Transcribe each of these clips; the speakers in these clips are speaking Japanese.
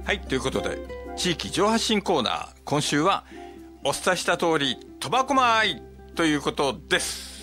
はい、ということで地域情報発信コーナー、今週はお伝えした通り苫小牧ということです。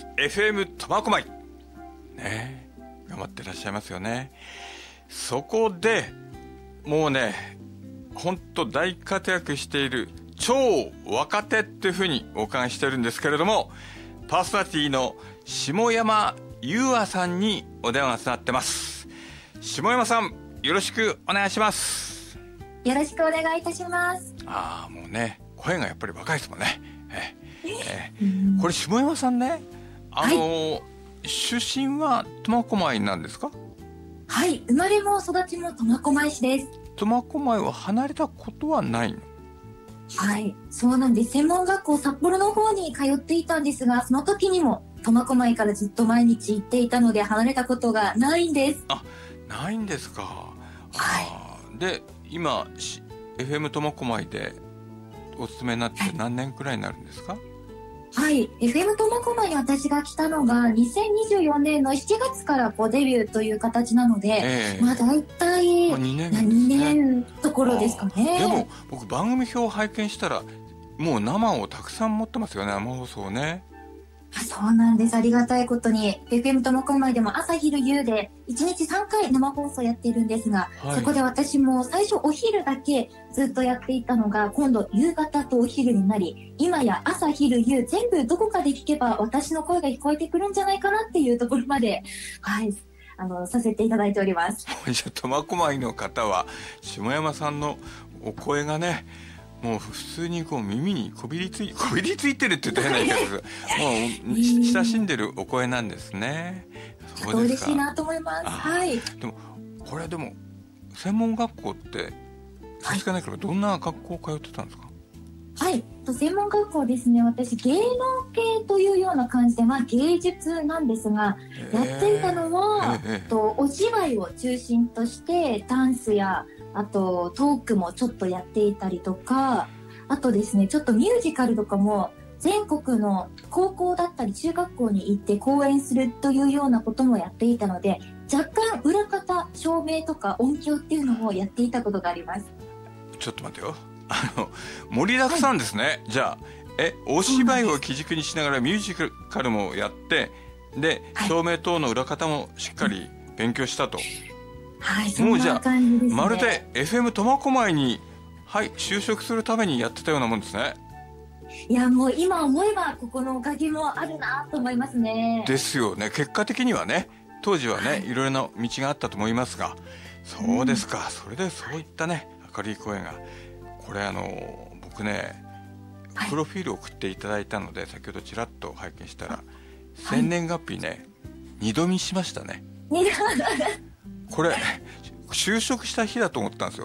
FM 苫小牧ね、頑張ってらっしゃいますよね。そこでもうね、本当大活躍している超若手っていうふうにお伺いしてるんですけれども、パーソナリティの下山優愛さんにお電話がつながってます。下山さん、よろしくお願いします。 よろしくお願いいたします。 もうね、声がやっぱり若いですもんね。これ下山さんね、出身は苫小牧なんですか？ はい、生まれも育ちも苫小牧市です。 苫小牧を離れたことはないの？ はい、そうなんです。専門学校札幌の方に通っていたんですが、その時にも苫小牧からずっと毎日行っていたので離れたことがないんです。 ないんですか。 はい。 で、今 FM 苫小牧でお勤めになって何年くらいになるんですか？ はい、FM 苫小牧に私が来たのが2024年の7月からデビューという形なので、だいたい2年ところですかね。 でも僕番組表を拝見したらもう生をたくさん持ってますよね、生放送ね。 そうなんです。ありがたいことに FM 苫小牧でも朝昼夕で1日3回生放送やっているんですが、そこで私も最初お昼だけずっとやっていたのが、今度夕方とお昼になり、今や朝昼夕全部どこかで聞けば私の声が聞こえてくるんじゃないかなっていうところまで、させていただいております。 じゃあ苫小牧の方は下山さんのお声がね、もう普通に耳にこびりついてるって言ったら変な言い方ですもう親しんでるお声なんですね。 そうですか。嬉しいなと思います。はい。 でもこれ専門学校って確かないからどんな学校通ってたんですか？ はい、専門学校ですね。私芸能系というような感じで、芸術なんですが、やっていたのは、お芝居を中心としてダンスやあとトークもちょっとやっていたりとか、あとですね、ちょっとミュージカルとかも全国の高校だったり中学校に行って講演するというようなこともやっていたので、若干裏方照明とか音響っていうのもやっていたことがあります。 ちょっと待ってよ、盛りだくさんですね。はい、じゃあお芝居を基軸にしながらミュージカルもやって、で、照明等の裏方もしっかり勉強したと。 はい、もうじゃあまるで FM 苫小牧に就職するためにやってたようなもんですね。 いや、もう今思えばここのおかげもあるなと思いますね。 ですよね。結果的にはね、当時はね、いろいろな道があったと思いますが、そうですか。それでそういったね、明るい声が、これ僕ね、プロフィールを送っていただいたので、先ほどちらっと拝見したら、生年月日ね、2度見しましたね。これ就職した日だと思ったんですよ。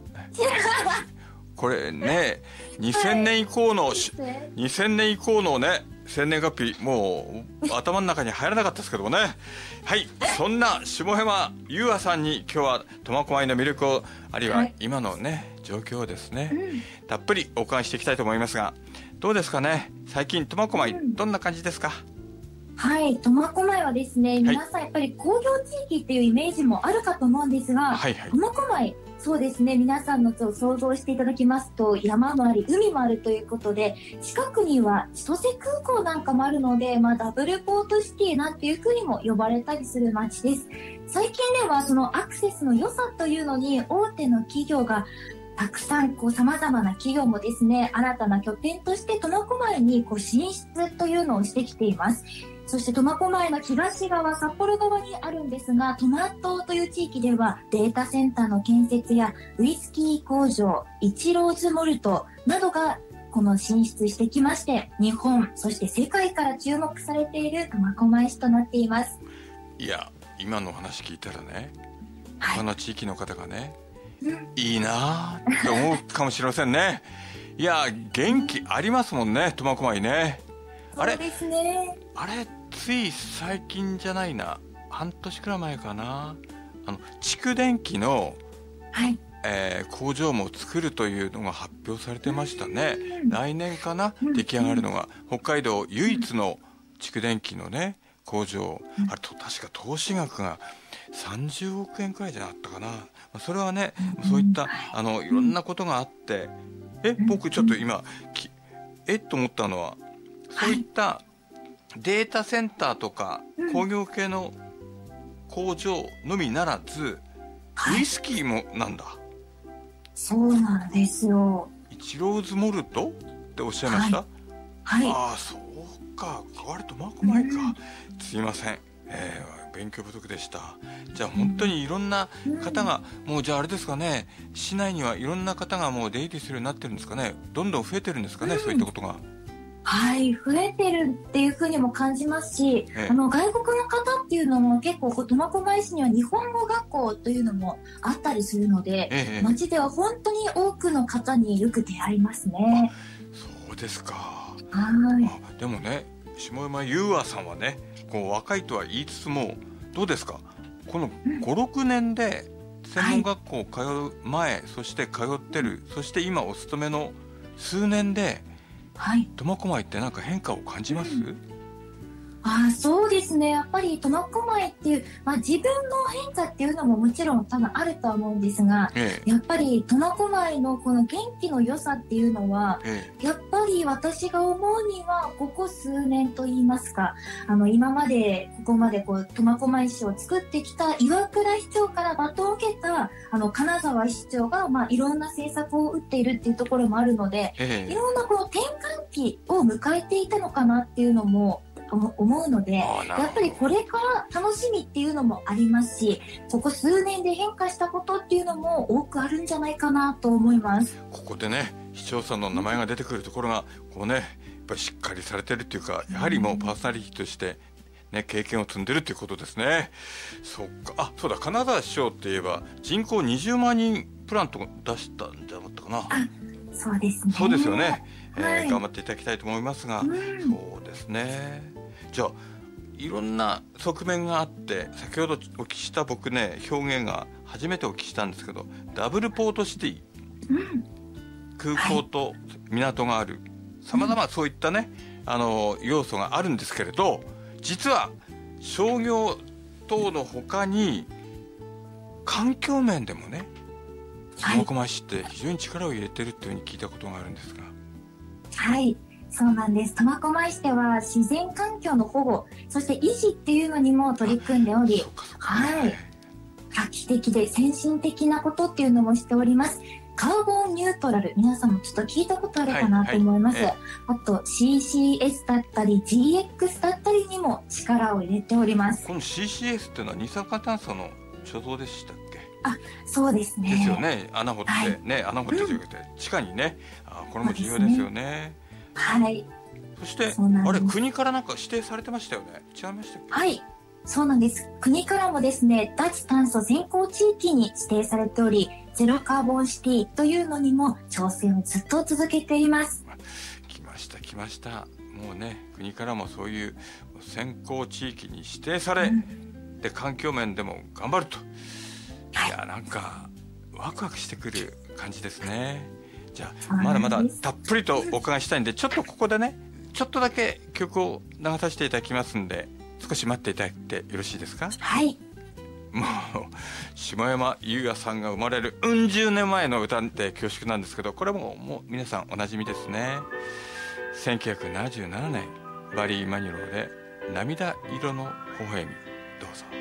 これね、2000年以降のね、生年月日、もう頭の中に入らなかったですけどもね。はい、そんな下山優愛さんに今日は苫小牧の魅力を、あるいは今のね、状況をですね、たっぷりお伺いしていきたいと思いますが、どうですかね、最近苫小牧どんな感じですか？ はい、苫小牧はですね、皆さんやっぱり工業地域っていうイメージもあるかと思うんですが、苫小牧、そうですね、皆さんの想像していただきますと、山もあり海もあるということで、近くには千歳空港なんかもあるので、ダブルポートシティなんていうふうにも呼ばれたりする街です。最近ではそのアクセスの良さというのに大手の企業がたくさん様々な企業もですね、新たな拠点として苫小牧に進出というのをしてきています。そして苫小牧の東側、札幌側にあるんですが、苫東という地域ではデータセンターの建設やウイスキー工場、イチローズモルトなどが進出してきまして、日本そして世界から注目されている苫小牧市となっています。 いや、今のお話聞いたらね、他の地域の方がね、いいなって思うかもしれませんね。いや、元気ありますもんね、苫小牧ね。 そうですね。 あれつい最近じゃないな、半年くらい前かな、蓄電機の、工場も作るというのが発表されてましたね。来年かな、出来上がるのが、北海道唯一の蓄電機のね工場、あれ確か投資額が30億円くらいじゃなかったかな。 それはね、そういったいろんなことがあって、僕ちょっと今と思ったのは、そういったデータセンターとか工業系の工場のみならず、ウイスキーもなんだ。 そうなんですよ。 イチローズモルトっておっしゃいました？ はい。 ああ、そうか。苅苫小牧か。すいません。勉強不足でした。じゃあ本当にいろんな方が、もうじゃああれですかね、市内にはいろんな方がもう出入りするようになってるんですかね。どんどん増えてるんですかね、そういったことが。 はい、増えてるっていうふうにも感じますし、外国の方っていうのも結構苫小牧市には日本語学校というのもあったりするので、街では本当に多くの方によく出会いますね。 そうですか。 はい。 でもね、下山優愛さんはね、こう若いとは言いつつも、どうですか、この5、6年で専門学校通う前、そして通ってる、そして今お勤めの数年で、苫小牧って何か変化を感じます？ そうですね。やっぱり苫小牧っていう、自分の変化っていうのももちろん多分あるとは思うんですが、やっぱり苫小牧のこの元気の良さっていうのは、やっぱり私が思うにはここ数年といいますか、今までここまで苫小牧市を作ってきた岩倉市長からバトンを受けた金沢市長がいろんな政策を打っているっていうところもあるので、いろんなこの転換期を迎えていたのかなっていうのも思うので、やっぱりこれから楽しみっていうのもありますし、ここ数年で変化したことっていうのも多くあるんじゃないかなと思います。 ここでね、市長さんの名前が出てくるところがこうね、やっぱりしっかりされてるっていうか、やはりもうパーソナリティとしてね、経験を積んでるっていうことですね。そっか。そうだ、金沢市長って言えば人口20万人プランと出したんじゃなかったかな。 そうですね。 そうですよね。頑張っていただきたいと思いますが、そうですね。じゃあいろんな側面があって、先ほどお聞きした僕ね、表現が初めてお聞きしたんですけど、ダブルポートシティ、空港と港がある、さまざまそういったね、要素があるんですけれど、実は商業等の他に環境面でもね、苫小牧市って非常に力を入れてるっていうふうに聞いたことがあるんですが。 はい、そうなんです。苫小牧市では自然環境の保護、そして維持っていうのにも取り組んでおり、画期的で先進的なことっていうのもしております。カーボンニュートラル、皆さんもちょっと聞いたことあるかなと思います。あと CCS だったり GX だったりにも力を入れております。 この CCS っていうのは二酸化炭素の貯蔵でしたっけ？ そうですね。 ですよね。穴掘ってね、穴掘ってということで、地下にね、これも重要ですよね。 はい。 そしてあれ、国からなんか指定されてましたよね。違いましたっけ？ はい、そうなんです。国からもですね、脱炭素先行地域に指定されており、ゼロカーボンシティというのにも挑戦をずっと続けています。 来ました。もうね、国からもそういう先行地域に指定され、で環境面でも頑張ると。いや、なんかワクワクしてくる感じですね。じゃあまだまだたっぷりとお伺いしたいんで、ちょっとここでね、ちょっとだけ曲を流させていただきますんで、少し待っていただいてよろしいですか？ はい。 もう下山優愛さんが生まれるうん十年前の歌って恐縮なんですけど、これもう皆さんおなじみですね。1977年、バリー・マニローで涙色の微笑み、どうぞ。